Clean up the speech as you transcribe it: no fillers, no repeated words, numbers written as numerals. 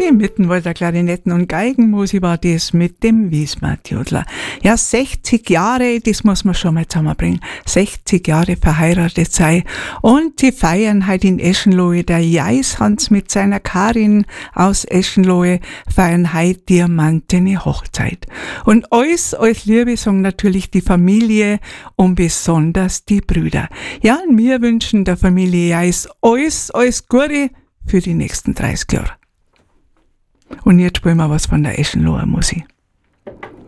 die Mittenwalder Klarinetten- und Geigenmusik war das mit dem Wiesmatjodler. Ja, 60 Jahre, das muss man schon mal zusammenbringen. 60 Jahre verheiratet sei. Und die feiern halt in Eschenlohe. Der Jais-Hans mit seiner Karin aus Eschenlohe feiern heute diamantene Hochzeit. Und alles als Liebe sagen natürlich die Familie und besonders die Brüder. Ja, und wir wünschen der Familie Jais alles Gute für die nächsten 30 Jahre. Und jetzt spielen wir was von der Eschenloher Musik.